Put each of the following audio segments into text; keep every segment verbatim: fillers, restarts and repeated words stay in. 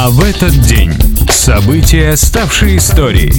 А в этот день события, ставшие историей.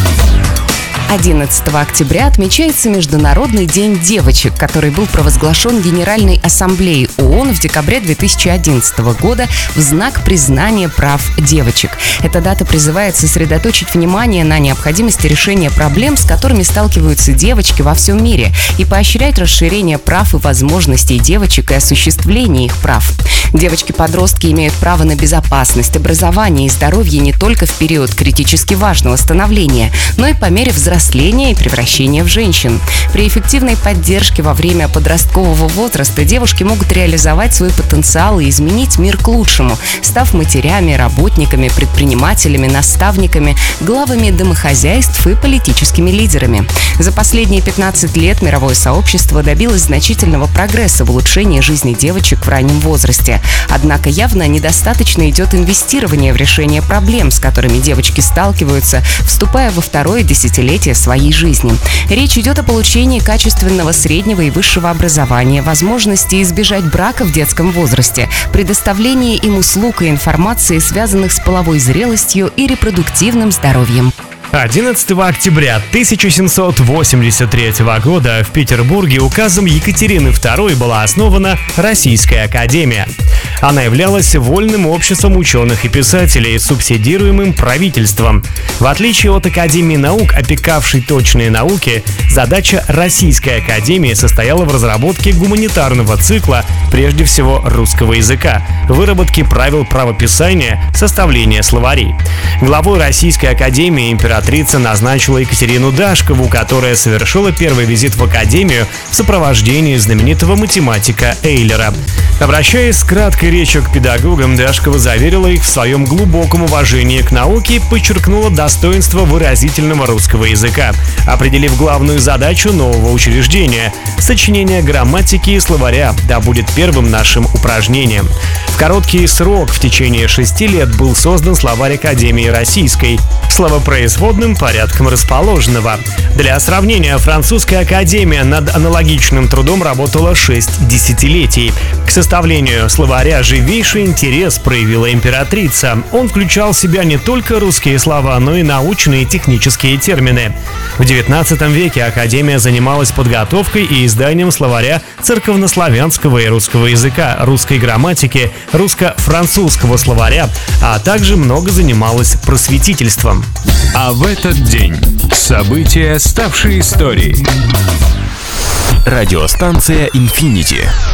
одиннадцатого октября отмечается Международный день девочек, который был провозглашен Генеральной Ассамблеей ООН в декабре две тысячи одиннадцатого года в знак признания прав девочек. Эта дата призывает сосредоточить внимание на необходимости решения проблем, с которыми сталкиваются девочки во всем мире, и поощрять расширение прав и возможностей девочек и осуществление их прав. Девочки-подростки имеют право на безопасность, образование и здоровье не только в период критически важного становления, но и по мере взросления взросления и превращения в женщин. При эффективной поддержке во время подросткового возраста девушки могут реализовать свой потенциал и изменить мир к лучшему, став матерями, работниками, предпринимателями, наставниками, главами домохозяйств и политическими лидерами. За последние пятнадцать лет мировое сообщество добилось значительного прогресса в улучшении жизни девочек в раннем возрасте. Однако явно недостаточно идет инвестирование в решение проблем, с которыми девочки сталкиваются, вступая во второе десятилетие своей жизни. Речь идет о получении качественного среднего и высшего образования, возможности избежать брака в детском возрасте, предоставлении им услуг и информации, связанных с половой зрелостью и репродуктивным здоровьем. одиннадцатого октября тысяча семьсот восемьдесят третьего года в Петербурге указом Екатерины второй была основана Российская академия. Она являлась вольным обществом ученых и писателей, субсидируемым правительством. В отличие от Академии наук, опекавшей точные науки, задача Российской академии состояла в разработке гуманитарного цикла, прежде всего русского языка, выработке правил правописания, составления словарей. Главой Российской академии императрица назначила Екатерину Дашкову, которая совершила первый визит в академию в сопровождении знаменитого математика Эйлера. Обращаясь с краткой речью к педагогам, Дашкова заверила их в своем глубоком уважении к науке и подчеркнула достоинство выразительного русского языка, определив главную задачу нового учреждения – сочинение грамматики и словаря, да будет первым нашим упражнением. В короткий срок, в течение шести лет, был создан словарь Академии Российской, словопроизводным порядком расположенного. Для сравнения, Французская академия над аналогичным трудом работала шесть десятилетий. К составлению словаря живейший интерес проявила императрица. Он включал в себя не только русские слова, но и научные и технические термины. В девятнадцатом веке академия занималась подготовкой и изданием словаря церковнославянского и русского языка, русской грамматики, русско-французского словаря, а также много занималась просветительством. А в этот день события, ставшие историей. Радиостанция «Инфинити».